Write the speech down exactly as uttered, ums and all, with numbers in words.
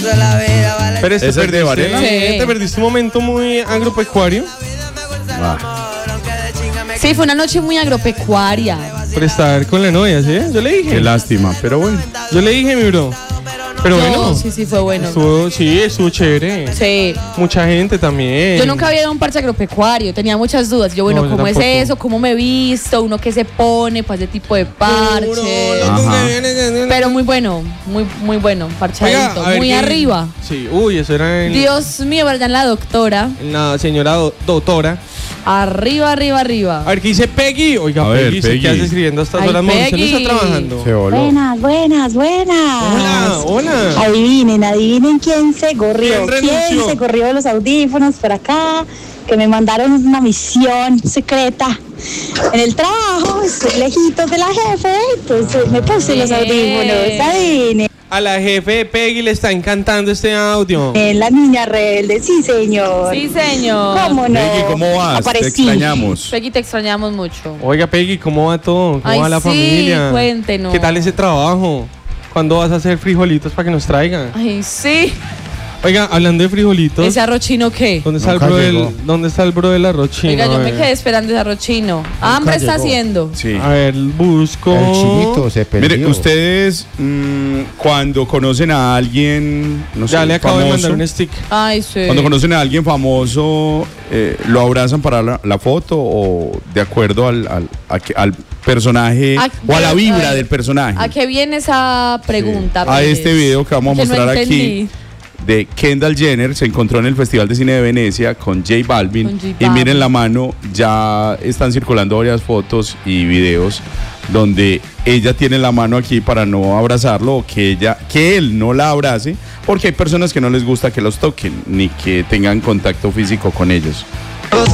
Pero este ¿Ese es de Varela? Sí. Sí. Te perdiste un momento muy agropecuario. Ah, Sí, fue una noche muy agropecuaria. Por estar con la novia, ¿sí? Yo le dije. qué lástima, pero bueno. Yo le dije, mi bro. Pero No, bueno. sí, sí, fue bueno. Estuvo, sí, estuvo chévere. Sí. Mucha gente también. Yo nunca había ido a un parche agropecuario, tenía muchas dudas. Yo, bueno, No, yo ¿cómo es tampoco. eso? ¿Cómo me he visto? ¿Uno qué se pone para ese tipo de parche? Ajá. Pero muy bueno, muy, muy bueno, parchadito, Oiga, a ver muy qué- arriba. Sí, uy, eso era en, Dios mío, ¿verdad? La doctora. en la señora do- doctora. Arriba, arriba, arriba. A ver, ¿qué dice Peggy? Oiga, A ver, Peggy, ¿usted Peggy. ¿qué hace escribiendo a estas Ay, horas? Mauricio no Peggy. está trabajando. Se voló. Buenas, buenas, buenas. Hola, hola. Adivinen, adivinen quién se corrió. ¿Quién renunció? se corrió de los audífonos por acá? Que me mandaron una misión secreta en el trabajo, estoy lejitos de la jefe, entonces me puse los Bien. audífonos. Adivinen. A la jefe de Peggy le está encantando este audio. En la niña rebelde, sí señor. Sí, señor. ¿Cómo no? Peggy, ¿cómo vas? Aparecí. Te extrañamos. Peggy, te extrañamos mucho. Oiga, Peggy, ¿cómo va todo? ¿Cómo Ay, va la sí, familia? cuéntenos. ¿Qué tal ese trabajo? ¿Cuándo vas a hacer frijolitos para que nos traigan? Ay, sí. Oiga, hablando de frijolitos, ¿Ese arroz chino qué? ¿dónde está, el Nunca bro llegó. del, ¿dónde está el bro del arroz chino? Oiga, yo A me ver. quedé esperando ese arroz chino. Hambre está llegó. haciendo. Sí. A ver, busco. El chinito se perdió. Mire, ustedes mm, cuando conocen a alguien, no sé, Ya le acabo famoso, de mandar un stick. Ay, sí. cuando conocen a alguien famoso, eh, ¿lo abrazan para la, la foto o de acuerdo al, al, a que- al personaje A- o a la a vibra ver, del personaje? ¿A qué viene esa pregunta? A Pérez? este video que vamos a Que no mostrar aquí entendí. de Kendall Jenner, se encontró en el Festival de Cine de Venecia con J Balvin, Con J y Balvin. miren la mano, ya están circulando varias fotos y videos donde ella tiene la mano aquí para no abrazarlo o que ella que él no la abrace, porque hay personas que no les gusta que los toquen ni que tengan contacto físico con ellos.